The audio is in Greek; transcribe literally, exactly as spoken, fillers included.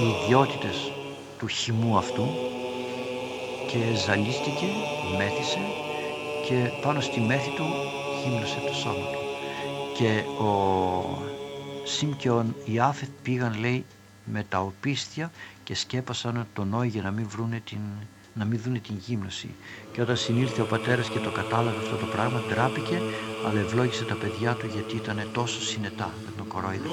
οι ιδιότητες του χυμού αυτού και ζαλίστηκε, μέθησε και πάνω στη μέθη του χύμνωσε το σώμα του. Και ο Σιμ και ο Ιάφεθ πήγαν, λέει, με τα οπίστια και σκέπασαν τον Νόη για να μην βρούνε την, να μην δούνε την γύμνωση. Και όταν συνήλθε ο πατέρας και το κατάλαβε αυτό το πράγμα, ντράπηκε, αλλά ευλόγησε τα παιδιά του γιατί ήταν τόσο συνετά, δεν τον κορόιδευε.